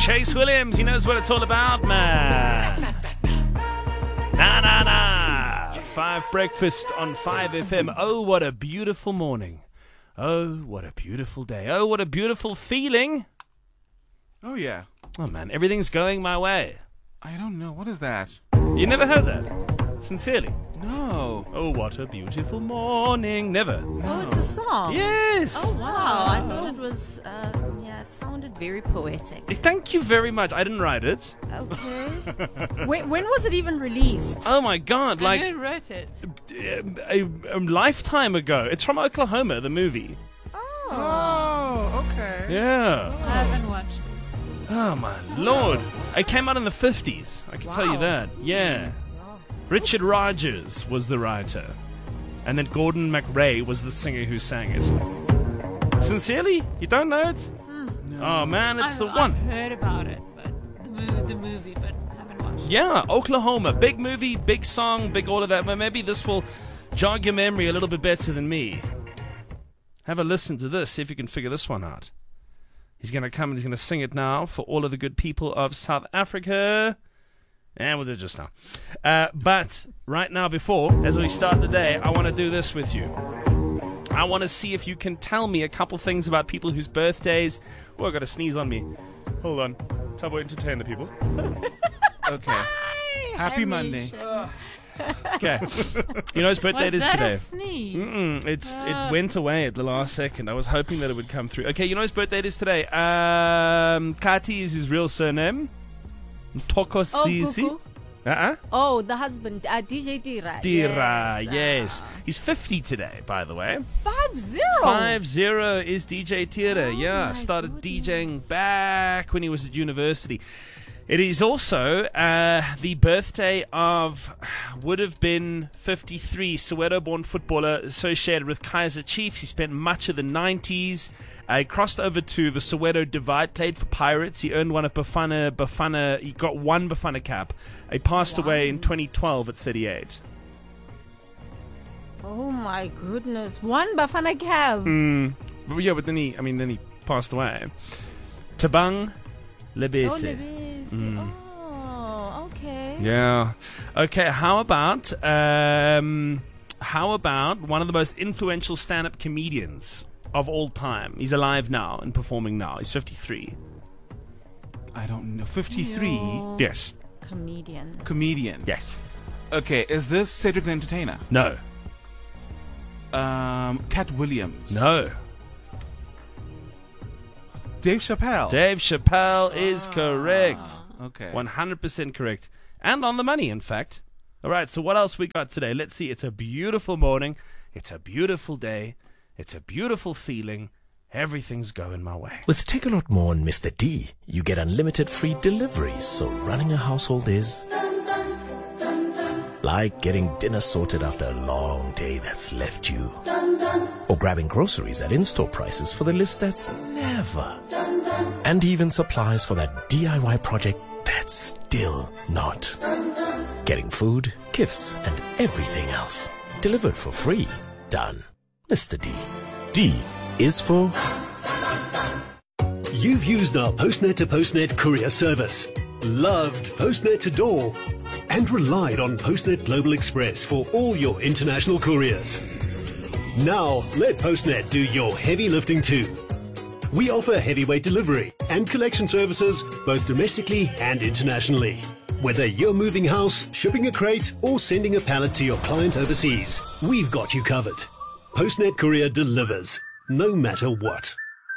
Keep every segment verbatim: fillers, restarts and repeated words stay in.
Chase Williams, he knows what it's all about, man. Na na na. Five Breakfast on five F M. Oh, what a beautiful morning. Oh, what a beautiful day. Oh, what a beautiful feeling. Oh, yeah. Oh, man, everything's going my way. I don't know. What is that? You never heard that? Sincerely. No. Oh, what a beautiful morning. Never. Oh, it's a song. Yes. Oh, wow. I thought it was, uh, yeah, it sounded very poetic. Thank you very much. I didn't write it. Okay. when, when was it even released? Oh, my God. Like, Who wrote it? a, a lifetime ago. It's from Oklahoma, the movie. Oh. Oh, okay. Yeah. I haven't watched it. Oh, my Lord. It came out in the fifties. I can tell you Wow. that. Yeah. Richard Rogers was the writer. And then Gordon McRae was the singer who sang it. Sincerely? You don't know it? No. Oh, man, it's I've, the one. I've heard about it, but the movie, the movie, but haven't watched it. Yeah, Oklahoma. Big movie, big song, big all of that. But maybe this will jog your memory a little bit better than me. Have a listen to this, see if you can figure this one out. He's going to come and he's going to sing it now for all of the good people of South Africa. And we'll do it just now. Uh, but right now, before, as we start the day, I want to do this with you. I want to see if you can tell me a couple things about people whose birthdays... Oh, I got a sneeze on me. Hold on. Tubbo, entertain the people. Okay. Happy Monday. Okay. You know his birthday Was it is that today. a sneeze? Mm-mm, it's Ah. it went away at the last second. I was hoping that it would come through. Okay, you know his birthday it is today. Um, Kati is his real surname. Oh, Tokosisi. Gugu. Uh-uh. Oh, the husband, uh, D J Dira. Dira, Yes. yes. Ah. He's fifty today, by the way. Five zero. Five zero is D J Tira. Oh yeah, my started goodness. DJing back when he was at university. It is also uh, the birthday of, would have been fifty-three, Soweto-born footballer associated with Kaizer Chiefs. He spent much of the nineties. Uh, he crossed over to the Soweto Divide, played for Pirates. He earned one of Bafana, Bafana, he got one Bafana cap. He passed away in twenty twelve at thirty-eight. Oh my goodness. One Bafana cab. Mm. But yeah, but then he, I mean, then he passed away. Tabang Lebese. Oh, Lebesi. Mm. Oh, okay. Yeah. Okay, how about um how about one of the most influential stand-up comedians of all time? He's alive now and performing now. He's fifty-three. I don't know. fifty-three. Yo. Yes. Comedian. Comedian. Yes. Okay, is this Cedric the Entertainer? No. Um, Cat Williams. No. Dave Chappelle. Dave Chappelle is correct. Okay. one hundred percent correct. And on the money, in fact. All right, so what else we got today? Let's see. It's a beautiful morning. It's a beautiful day. It's a beautiful feeling. Everything's going my way. With Take a Lot More on Mister D, you get unlimited free deliveries, so running a household is like getting dinner sorted after a long day that's left you, or grabbing groceries at in-store prices for the list that's never, and even supplies for that D I Y project that's still not. Getting food, gifts, and everything else delivered for free. Done. Mister D. D is for... You've used our Postnet to Postnet courier service, loved Postnet to door, and relied on Postnet Global Express for all your international couriers. Now, let Postnet do your heavy lifting too. We offer heavyweight delivery and collection services both domestically and internationally. Whether you're moving house, shipping a crate, or sending a pallet to your client overseas, we've got you covered. Postnet Courier delivers, no matter what.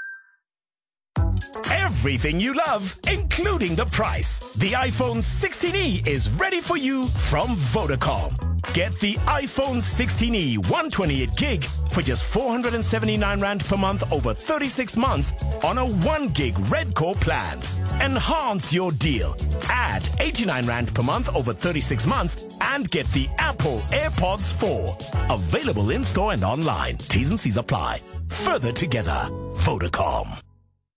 Everything you love, including the price. The iPhone sixteen E is ready for you from Vodacom. Get the iPhone sixteen E one twenty-eight gig for just four hundred seventy-nine rand per month over thirty-six months on a one gig Red Core plan. Enhance your deal. Add eighty-nine rand per month over thirty-six months and get the Apple AirPods four. Available in-store and online. T's and C's apply. Further together. Vodacom.